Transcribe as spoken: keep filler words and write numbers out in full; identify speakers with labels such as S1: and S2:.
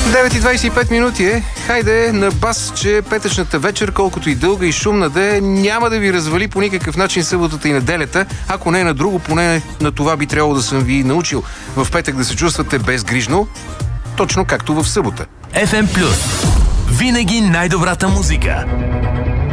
S1: девет и двадесет и пет минути е. Хайде на бас, че петъчната вечер, колкото и дълга и шумна да е, няма да ви развали по никакъв начин съботата и неделята. Ако не е на друго, поне на това би трябвало да съм ви научил. В петък да се чувствате безгрижно, точно както в събота.
S2: еф ем Плюс. Винаги най-добрата музика.